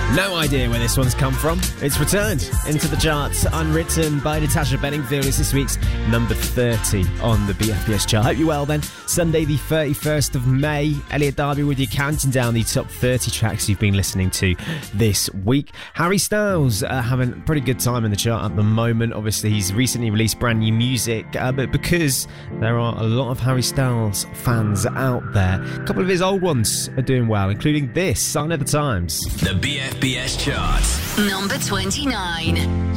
No idea where this one's come from. It's returned into the charts, unwritten by Natasha Bedingfield. It's this week's number 30 on the BFBS chart. Hope you're well then. Sunday the 31st of May. Elliot Darby with you, counting down the top 30 tracks you've been listening to this week. Harry Styles having a pretty good time in the chart at the moment. Obviously, he's recently released brand new music, but because there are a lot of Harry Styles fans out there, a couple of his old ones are doing well, including this, Sign of the Times. The BFBS chart. Number 29.